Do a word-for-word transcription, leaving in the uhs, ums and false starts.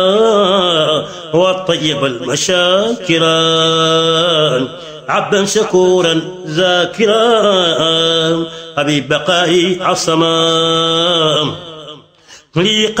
والطيب المشاكرا عبدا شكورا ذاكرا حبيب بقائي عصما لي